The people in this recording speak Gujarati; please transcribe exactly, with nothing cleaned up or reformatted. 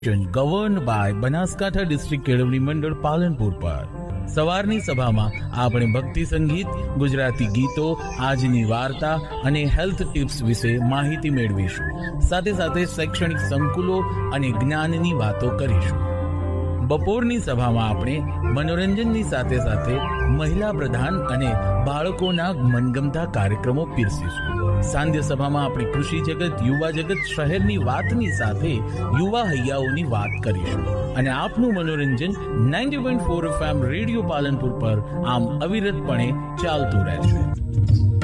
ગવર્ન બાય બનાસકાંઠા ડિસ્ટ્રિક્ટ કેળવણી મંડળ પાલનપુર પર સવારની સભામાં આપણે ભક્તિ સંગીત, ગુજરાતી ગીતો, આજની વાર્તા અને હેલ્થ ટિપ્સ વિશે માહિતી મેળવીશું. સાથે સાથે શૈક્ષણિક સંકુલો અને જ્ઞાનની વાતો કરીશું. બપોરની સભામાં આપણે મનોરંજનની સાથે સાથે મહિલા પ્રધાન અને બાળકોના મનગમતા કાર્યક્રમો પીરસીશું. સાંધ્ય સભામાં આપણે કૃષિ જગત, યુવા જગત, શહેરની વાતની સાથે યુવા હૈયાઓની વાત કરીશું. અને આપનું મનોરંજન ninety point four F M radio Palanpur પર આમ અવિરતપણે ચાલતું રહેશે.